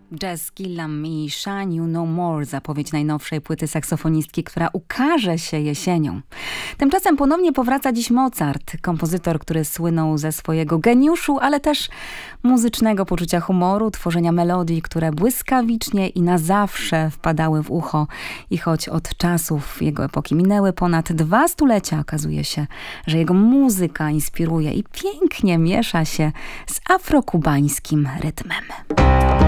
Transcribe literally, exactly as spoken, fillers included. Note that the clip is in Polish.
Just Kill Me, Shine You No More, zapowiedź najnowszej płyty saksofonistki, która ukaże się jesienią. Tymczasem ponownie powraca dziś Mozart, kompozytor, który słynął ze swojego geniuszu, ale też muzycznego poczucia humoru, tworzenia melodii, które błyskawicznie i na zawsze wpadały w ucho. I choć od czasów jego epoki minęły ponad dwa stulecia, okazuje się, że jego muzyka inspiruje i pięknie miesza się z afrokubańskim rytmem.